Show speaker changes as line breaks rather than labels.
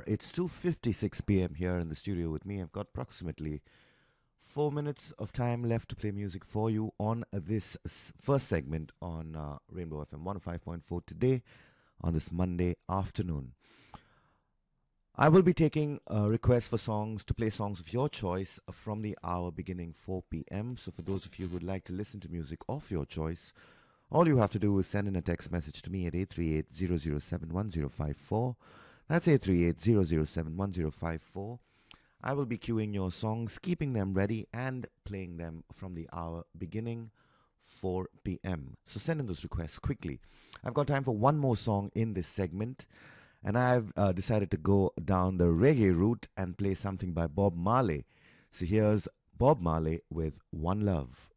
are. It's 2:56 p.m. here in the studio with me. I've got approximately 4 minutes of time left to play music for you on this first segment on Rainbow FM 105.4 today on this Monday afternoon. I will be taking requests for songs to play songs of your choice from the hour beginning 4 p.m. So for those of you who would like to listen to music of your choice, all you have to do is send in a text message to me at 838-007-1054. That's 838-007-1054. I will be queuing your songs, keeping them ready, and playing them from the hour beginning 4 p.m. So send in those requests quickly. I've got time for one more song in this segment, and I've decided to go down the reggae route and play something by Bob Marley. So here's Bob Marley with One Love.